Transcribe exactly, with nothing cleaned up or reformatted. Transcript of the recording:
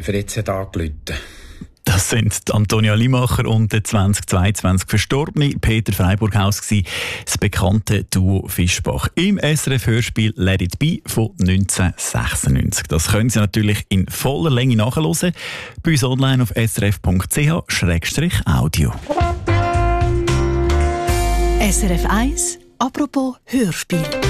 Fritz hat angerufen. Das sind die Antonia Limacher und der zweitausendzweiundzwanzig verstorbene Peter Freiburghaus gsi, das bekannte Duo Fischbach. Im S R F-Hörspiel «Let it be» von neunzehnhundertsechsundneunzig. Das können Sie natürlich in voller Länge nachhören, bei uns online auf s r f punkt c h slash audio. S R F eins, apropos Hörspiel.